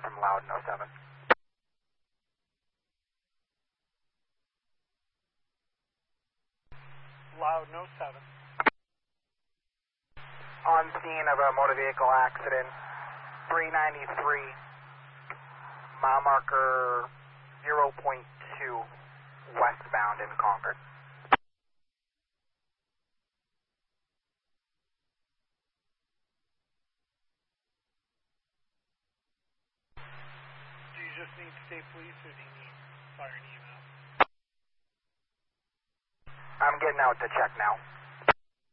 from Loudon 07. Loudon 07. On scene of a motor vehicle accident, 393, mile marker 0.2, westbound in Concord. Do you just need state police or do you need fire and EMS? I'm getting out to check now.